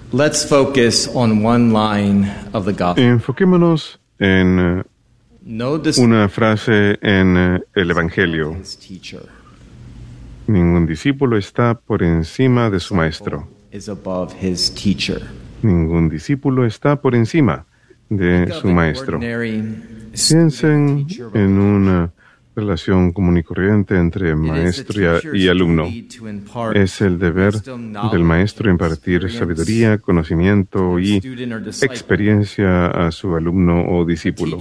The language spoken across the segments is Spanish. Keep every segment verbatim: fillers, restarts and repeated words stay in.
Let's focus on one line of the gospel. Enfoquémonos en uh, No una frase en uh, el Evangelio. his teacher Ningún discípulo está por encima de su maestro. is above his teacher. Ningún discípulo está por encima de su maestro. Ordinary Piensen en una relación común y corriente entre maestro y, a- y alumno. Es el deber del maestro impartir sabiduría, conocimiento y experiencia a su alumno o discípulo.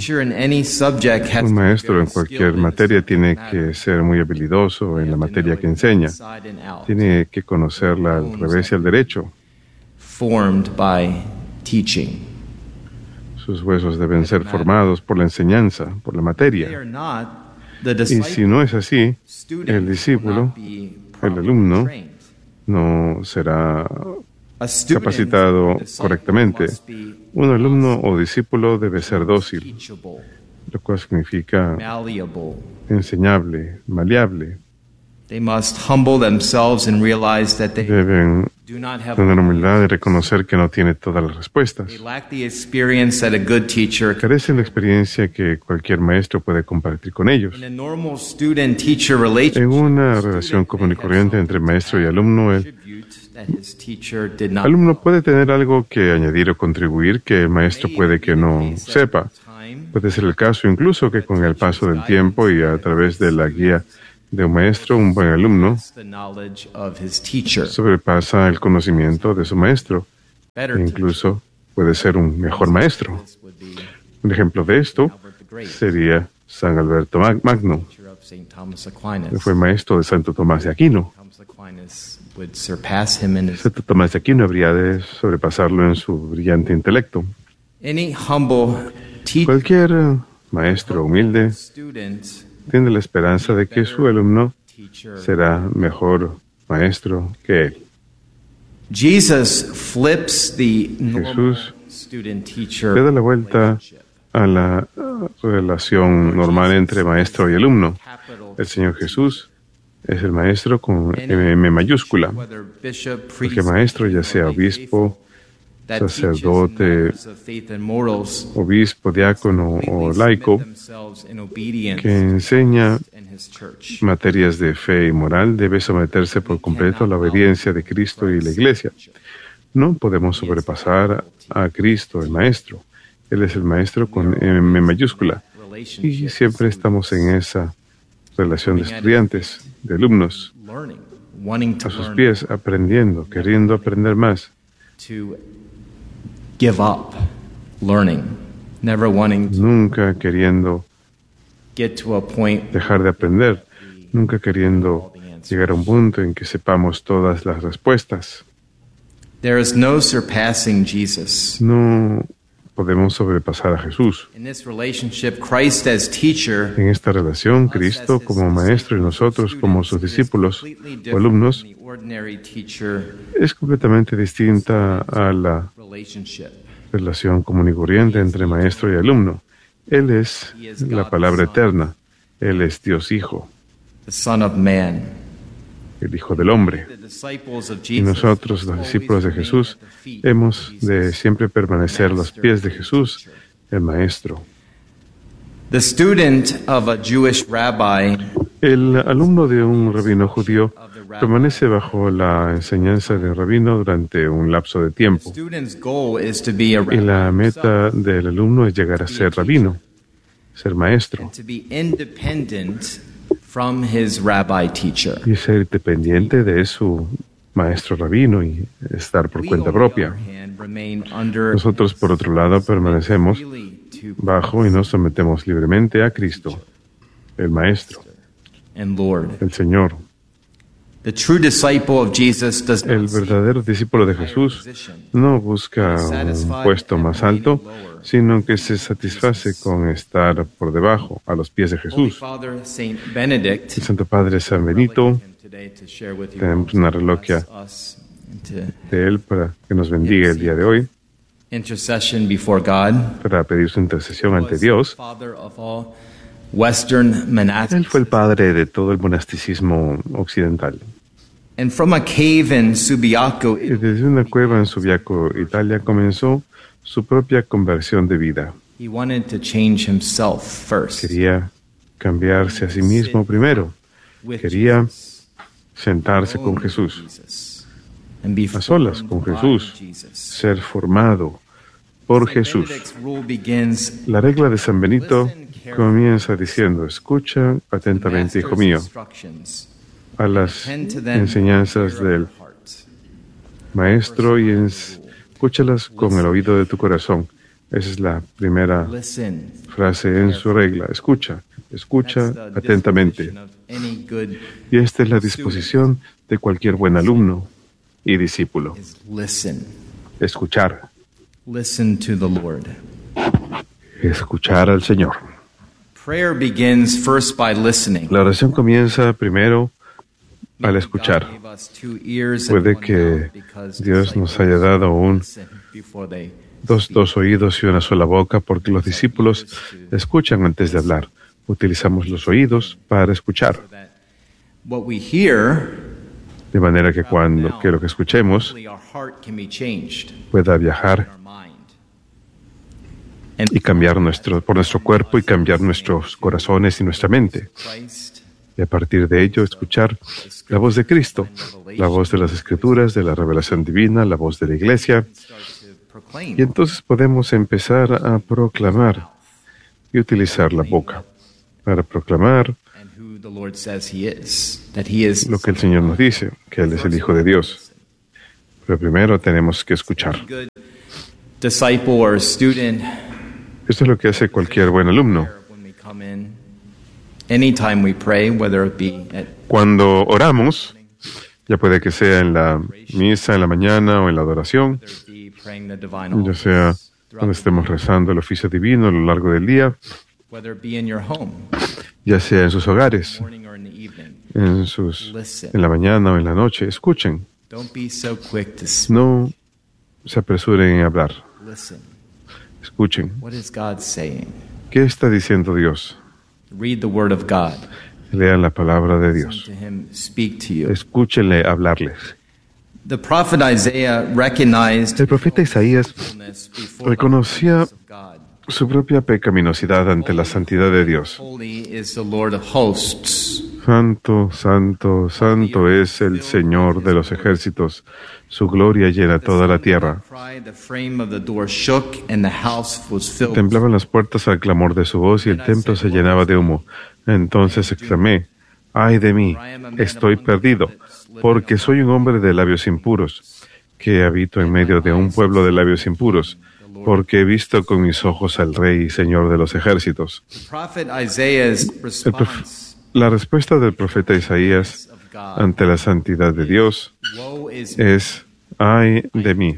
Un maestro en cualquier materia tiene que ser muy habilidoso en la materia que enseña. Tiene que conocerla al revés y al derecho. formed by teaching. Sus huesos deben ser formados por la enseñanza, por la They materia. are not, the Y disciple si no es así, student el will discípulo, not be el properly alumno, trained. no será A student, capacitado a disciple correctamente. must be Un alumno o discípulo debe ser dócil, teachable, lo cual significa malleable. enseñable, maleable. They must humble themselves and realize that they Deben do not have tener humildad y reconocer que no tiene todas las respuestas. They lack the experience that a good teacher. Carecen de experiencia que cualquier maestro puede compartir con ellos. In a normal student-teacher relationship, En una relación común y corriente entre maestro y alumno, el attribute that his teacher did not. alumno puede tener algo que añadir o contribuir que el maestro puede que no sepa. Time, Puede ser el caso incluso que con el paso del tiempo y a través de la guía de un maestro, un buen alumno the knowledge of his teacher. sobrepasa el conocimiento de su maestro Better e incluso puede ser un mejor maestro. teachers would be Un ejemplo de esto Albert the Great, sería San Alberto Mag- Magno, teacher of Saint Thomas que Aquinas. fue maestro de Santo Tomás de Aquino. Thomas Aquinas would surpass him in his. Santo Tomás de Aquino habría de sobrepasarlo en su brillante intelecto. Any humble teacher, Cualquier eh, maestro humilde student, tiene la esperanza de que su alumno teacher. será mejor maestro que él. Jesus flips the normal Jesús student-teacher le da la vuelta relationship. a la uh, relación normal entre maestro y alumno. Capital El Señor Jesús es el maestro con M mayúscula, whether bishop, porque priest, maestro, ya sea obispo, that teaches sacerdote, matters of faith and morals, obispo, diácono o laico, themselves in obedience que enseña in his church. materias de fe y moral, debe someterse por completo a la obediencia de Cristo y la Iglesia. No podemos sobrepasar a Cristo, el Maestro. Él es el Maestro con M mayúscula. Y siempre estamos en esa relación de estudiantes, de alumnos, Learning, wanting to a sus learn, pies, aprendiendo, queriendo aprender más. to give up learning, never wanting to Nunca queriendo get to a point dejar de aprender, nunca queriendo llegar a un punto en que sepamos todas las respuestas. there is no surpassing Jesus. No podemos sobrepasar a Jesús. In this relationship, Christ as teacher En esta relación, Cristo como maestro y nosotros como sus discípulos o alumnos the ordinary teacher es completamente distinta a la relationship. relación común y corriente entre maestro y alumno. Él es la palabra eterna. Él es Dios Hijo, The Son of Man. el Hijo del Hombre. The disciples of Y Jesus nosotros, los discípulos de Jesús, hemos de siempre permanecer a los pies de Jesús, el Maestro. The student of a Jewish rabbi El alumno de un rabino judío permanece bajo la enseñanza del rabino durante un lapso de tiempo. student's goal is to be a Y la meta del alumno es llegar a ser rabino, ser maestro, to be independent from his rabbi teacher. y ser dependiente de su maestro rabino y estar por We, cuenta on the propia. other hand, remain under Nosotros, por otro lado, permanecemos freely to bajo y nos sometemos libremente a Cristo, el Maestro, and Lord. el Señor. The true disciple of Jesus does El not seek verdadero discípulo de Jesús no busca un puesto más alto, sino que se satisface con estar por debajo, a los pies de Holy Jesús. Father Saint Benedict. El Santo Padre San Benito, Today to share with you tenemos una reliquia us and to de él para que nos bendiga el día de hoy, intercession before God. para pedir su intercesión ante Dios. Father of all Western Él monastics. fue el padre de todo el monasticismo occidental. And from a cave in Subiaco, Y desde una cueva en Subiaco, Italia, comenzó su propia conversión de vida. he wanted to change himself first. Quería cambiarse a sí mismo primero. With Quería Jesus, sentarse con alone with Jesús, Jesus, and be a solas formed con by Jesús, Jesus. ser formado por Saint Jesús. Benedict's rule begins, La regla de San Benito comienza diciendo, escucha atentamente, hijo mío, instructions, a las tend to them enseñanzas with your del heart. Maestro y ens- escúchalas con el oído de tu corazón. Esa es la primera Listen. frase en su regla. Escucha, escucha That's the atentamente. disposition of any good Y esta es la disposición de cualquier buen alumno y discípulo. is listen. Escuchar, Listen to the Lord. escuchar al Señor. Prayer begins first by listening. La oración comienza primero al escuchar. God gave us two ears and Puede one que mouth because Dios nos disciples haya dado un listen before they dos, speak. dos oídos y una sola boca, porque los discípulos escuchan antes de hablar. Utilizamos los oídos para escuchar, That what we hear, de manera que cuando que lo que escuchemos hopefully our heart can be changed, pueda viajar our mind. And y cambiar nuestro, por nuestro cuerpo y cambiar nuestros corazones y nuestra mente. Christ, Y a partir de ello, escuchar la voz de Cristo, la voz de las Escrituras, de la revelación divina, la voz de la Iglesia. start to proclaim Y entonces podemos empezar a proclamar y utilizar la boca para proclamar and who the Lord says he is, that he is lo que el Señor nos dice, que Él es el Hijo de Dios. Pero primero tenemos que escuchar. good disciple or student. Esto es lo que hace cualquier buen alumno. When we come in, anytime we pray, whether it be at Cuando oramos, ya puede que sea en la misa, en la mañana o en la adoración, whether it be praying the divine ya sea office, cuando estemos rezando el oficio divino a lo largo del día, whether it be in your home, ya sea en sus hogares, morning or in the evening. en, sus, en la mañana o en la noche. Escuchen, Don't be so quick to speak. no se apresuren a hablar. Listen. Escuchen, What is God saying? ¿qué está diciendo Dios? Read the Word of God. Lean la palabra de Listen Dios. to Him speak to you. Escúchenle hablarles. The prophet Isaiah recognized El profeta Isaías fullness before the reconocía holiness of God. su propia pecaminosidad ante la santidad de Dios. Holy is the Lord of hosts. Santo, santo, santo es el Señor de los ejércitos. Su gloria llena toda la tierra. Cried, the frame of the door shook, and the house was filled. Temblaban las puertas al clamor de su voz y el templo se llenaba de humo. Entonces exclamé, ay de mí, estoy perdido, porque soy un hombre de labios impuros, que habito en medio de un pueblo de labios impuros, porque he visto con mis ojos al Rey y Señor de los ejércitos. The prophet Isaiah's El prof- response La respuesta del profeta Isaías of God. ante la santidad de Dios Woe is es, ay de mí,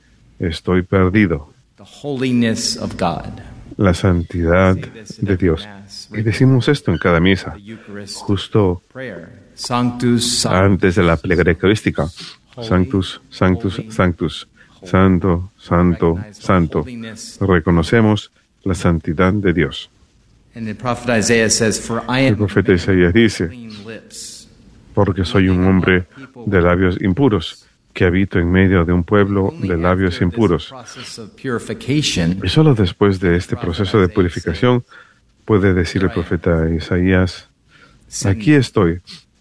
estoy perdido. the holiness of God. La santidad de Dios. Y decimos esto en cada misa, The Eucharist justo prayer. Sanctus, Sanctus. antes de la plegaria eucarística. Sanctus, Sanctus, Sanctus. Santo, Santo, Santo. Reconocemos la santidad de Dios. And the prophet Isaiah says, "For I El am profeta Isaías dice, clean lips, porque soy un hombre de labios impuros, que habito en medio de un pueblo de labios impuros. process of purification, Y solo después de este proceso de purificación puede decir el profeta Isaías, aquí estoy,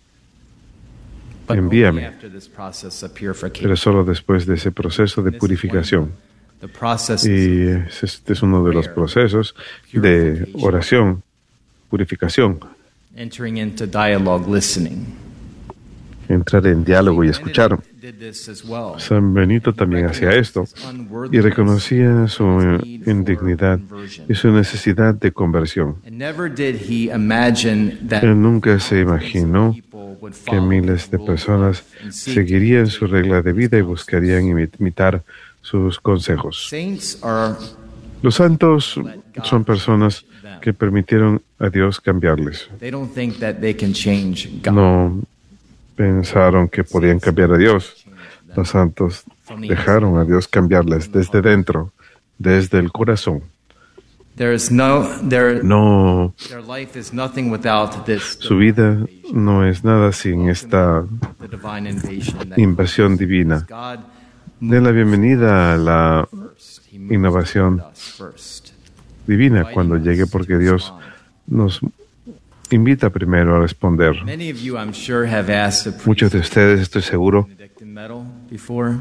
but only envíame. after this process of purification. Pero solo después de ese proceso de purificación. The process Y este es uno de los procesos de oración, purificación, entering into dialogue, listening. entrar en diálogo y escuchar. Did this as well. San Benito también hacía esto y reconocía su indignidad y su necesidad de conversión. And never did he imagine that Él nunca se imaginó people would que follow miles de personas seguirían su regla de vida y buscarían imitar sus consejos. saints are Los santos son personas que permitieron a Dios cambiarles. they don't think that they can change God. No pensaron que podían cambiar a Dios. Los santos dejaron a Dios cambiarles desde dentro, desde el corazón. There is no, there, No, their life is nothing without this su vida no es nada sin esta the divine invasion that invasión divina. God Den la bienvenida a la first. He moves innovación with us first. divina cuando llegue, porque Dios nos invita primero a responder. Many of you, I'm sure, have asked a Muchos priest de ustedes, estoy seguro, Benedictine medal before.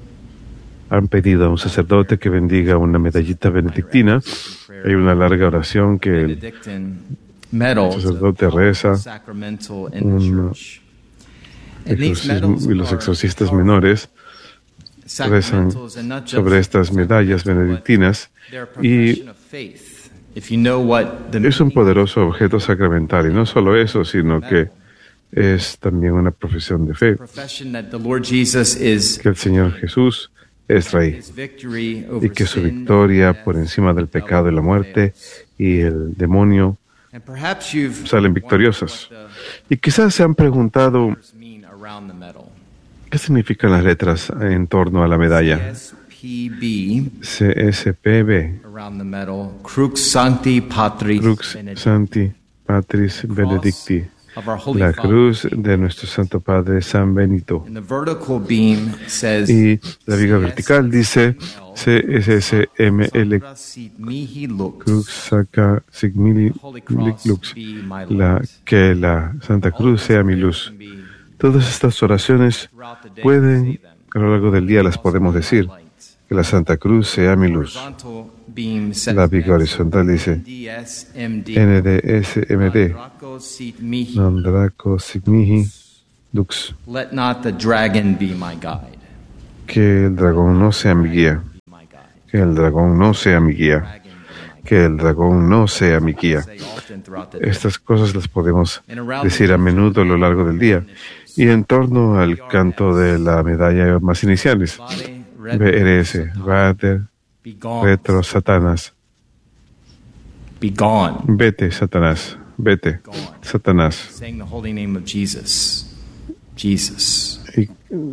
han pedido a un sacerdote que bendiga una medallita benedictina. Hay una larga oración que el Benedictine medal sacerdote reza, sacramental in the un church. And these exorcismo, medals y los are exorcistas powerful menores rezan sacramentals and not just sobre estas medallas benedictinas, they're a y profession of faith. If you know what the es un poderoso objeto sacramental. Y no solo eso, sino que es también una profesión de fe, profession that the Lord Jesus is que el Señor Jesús es Rey, his victory over y que su sin, victoria death, por encima del pecado y la muerte y el demonio and perhaps you've salen victoriosas. Y quizás se han preguntado wondered what the mean around the medal. qué significan las letras en torno a la medalla. S P B C S P B, around the medal, Crux Sancti Patris Crux Benedicti, Sancti Patris Benedicti, of our Holy la Father. cruz de nuestro Santo Padre San Benito. And the vertical beam says, Y la viga vertical dice C S S M L Sancta sit mihi lux, Crux Saca Sigmili Holy Cross Lux, be my la, light. que la Santa Cruz sea mi luz. Todas estas oraciones pueden, a lo largo del día las podemos decir, que la Santa Cruz sea mi luz. Horizontal beam says, La viga horizontal dice D S M D, N D S M D, Draco sit mihi. non draco sigmihi lux, Let not the dragon be my guide. que el dragón no sea mi guía, Be my guide. que el dragón no sea mi guía, Dragon be my guide. que el dragón no sea mi guía. Say often throughout the day. Estas cosas las podemos And around decir a menudo a lo largo del día. Y en torno al canto de la medalla más iniciales, body, B R S, Vater, be gone. Retro, Satanás, Be gone. vete, Satanás, vete, Satanás. Saying the holy name of Jesus. Jesus. Y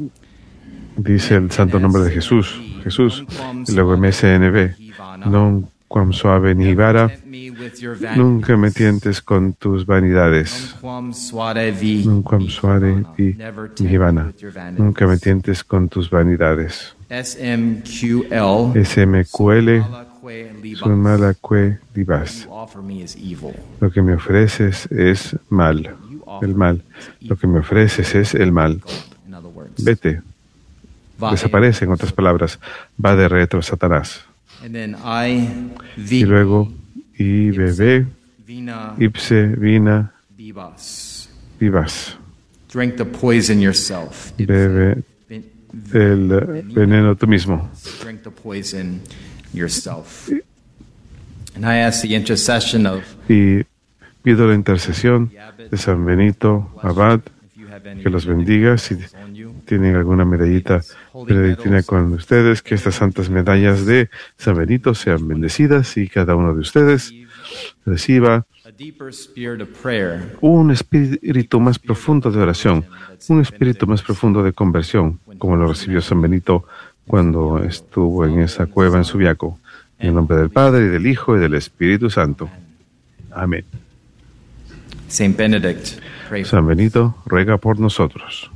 dice el santo nombre de Jesús, Jesús. Y luego M S N B, non quam suave ni vara, Tempt me with your vanity. nunca me tientes con tus vanidades. Nunquam suade vi. Nunquam suare vi Never tempt mi me vana. with your vanity. Nunca me tientes con tus vanidades. S M Q L. S M Q L, Malaque libas. sun mala que divas. You offer me is evil. Lo que me ofreces es mal, el mal. Lo que me ofreces es el mal. In other words. Vete, Va- desaparece, en otras palabras, va de retro, Satanás. And then I vi. Y luego, I B B, Vina ipse, vina, vivas. vivas. Drink the poison yourself. Bebe Vin- el veneno tú mismo. Drink the poison yourself. And I ask the intercession of, Y pido la intercesión de San Benito Abad, if you have any que los bendiga. Si on you, tienen alguna medallita benedictina con ustedes, que estas santas medallas de San Benito sean bendecidas y cada uno de ustedes reciba a deeper spirit of prayer, un espíritu más profundo de oración, un espíritu más profundo de conversión, como lo recibió San Benito cuando estuvo en esa cueva en Subiaco. En el nombre del Padre, y del Hijo, y del Espíritu Santo. Amén. Saint Benedict, pray for San Benito, ruega por nosotros.